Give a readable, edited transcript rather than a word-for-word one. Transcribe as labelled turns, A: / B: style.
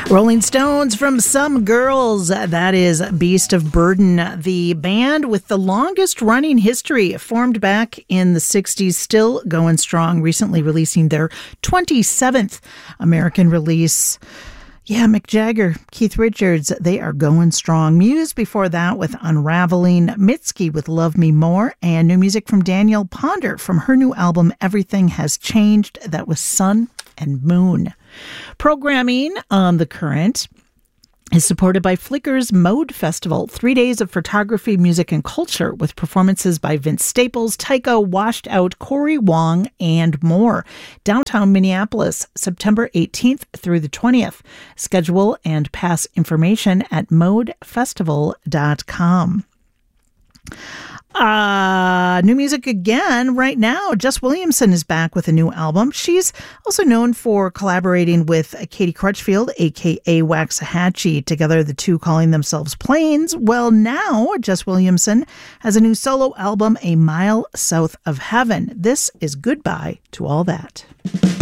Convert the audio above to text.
A: Rolling Stones from Some Girls. That is Beast of Burden, the band with the longest running history, formed back in the 60s, still going strong, recently releasing their 27th American release. Yeah, Mick Jagger, Keith Richards, they are going strong. Muse before that with Unraveling, Mitski with Love Me More, and new music from Danielle Ponder from her new album Everything Has Changed. That was Sun and Moon. Programming on The Current is supported by Flickr's Mode Festival, 3 days of photography, music, and culture with performances by Vince Staples, Tycho, Washed Out, Corey Wong, and more. Downtown Minneapolis, September 18th through the 20th. Schedule and pass information at modefestival.com. New music again right now. Jess Williamson is back with a new album. She's also known for collaborating with Katie Crutchfield, aka Waxahachie, together the two calling themselves Plains. Well, now Jess Williamson has a new solo album, A Mile South of Heaven. This is Goodbye to All That.